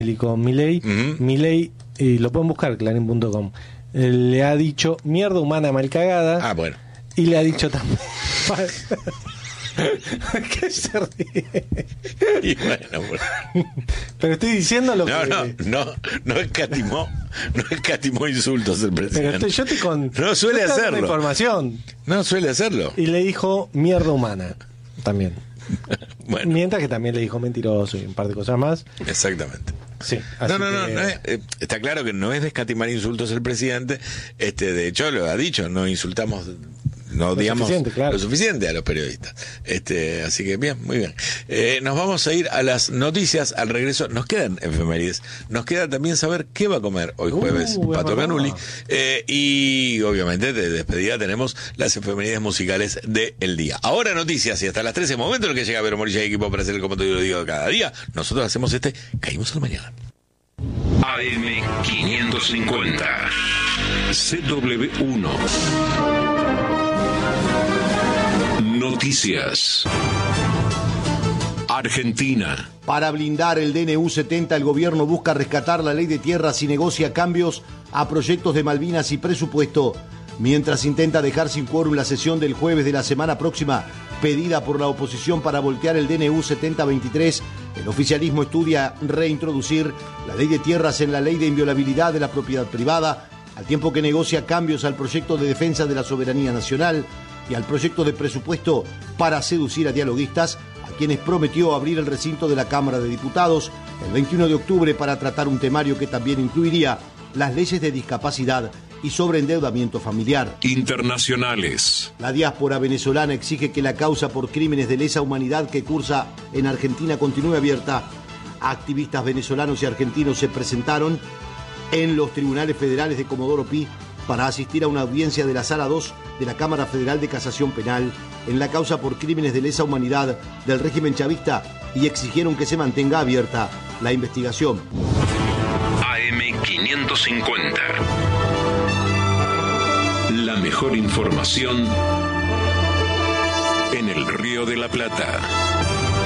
y con Milei. Milei, y lo pueden buscar, clarín.com, le ha dicho mierda humana mal cagada. Bueno. Y le ha dicho también... ¿Qué se ríe? Y bueno, pero estoy diciendo lo que... No escatimó insultos el presidente. Pero yo estoy con... No suele hacerlo. Información. No suele hacerlo. Y le dijo mierda humana también. Bueno. Mientras que también le dijo mentiroso y un par de cosas más. Exactamente. Sí, no es, está claro que no es de escatimar insultos el presidente. De hecho lo ha dicho, no insultamos, no digamos lo suficiente a los periodistas. Así que bien, muy bien. Nos vamos a ir a las noticias al regreso. Nos quedan efemérides. Nos queda también saber qué va a comer hoy jueves Pato Canuli. Y obviamente de despedida tenemos las efemérides musicales del día. Ahora noticias y hasta las 13, momento en el que llega Vero Morilla y equipo para hacer el como te lo digo cada día. Nosotros hacemos Caímos a la mañana. AM550 CW1 Noticias. Argentina. Para blindar el DNU 70, el gobierno busca rescatar la ley de tierras y negocia cambios a proyectos de Malvinas y presupuesto, mientras intenta dejar sin quórum la sesión del jueves de la semana próxima, pedida por la oposición para voltear el DNU 7023. El oficialismo estudia reintroducir la ley de tierras en la ley de inviolabilidad de la propiedad privada, al tiempo que negocia cambios al proyecto de defensa de la soberanía nacional y al proyecto de presupuesto para seducir a dialoguistas, a quienes prometió abrir el recinto de la Cámara de Diputados el 21 de octubre para tratar un temario que también incluiría las leyes de discapacidad y sobreendeudamiento familiar. Internacionales. La diáspora venezolana exige que la causa por crímenes de lesa humanidad que cursa en Argentina continúe abierta. Activistas venezolanos y argentinos se presentaron en los tribunales federales de Comodoro Pi para asistir a una audiencia de la Sala 2 de la Cámara Federal de Casación Penal en la causa por crímenes de lesa humanidad del régimen chavista y exigieron que se mantenga abierta la investigación. AM550. La mejor información en el Río de la Plata.